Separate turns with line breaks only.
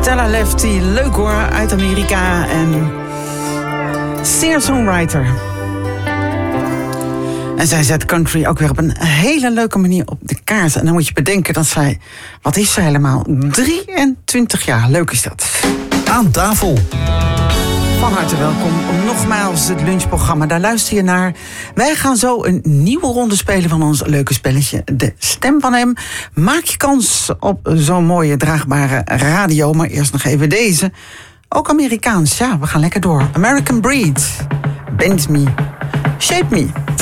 Stella Lefty, leuk hoor, uit Amerika en singer-songwriter. En zij zet country ook weer op een hele leuke manier op de kaart. En dan moet je bedenken dat zij, wat is ze helemaal? 23 jaar, leuk is dat.
Aan tafel.
Van harte welkom. Nogmaals het lunchprogramma, daar luister je naar. Wij gaan zo een nieuwe ronde spelen van ons leuke spelletje. De stem van hem. Maak je kans op zo'n mooie draagbare radio. Maar eerst nog even deze. Ook Amerikaans, ja, we gaan lekker door. American Breed. Bend Me. Shape Me.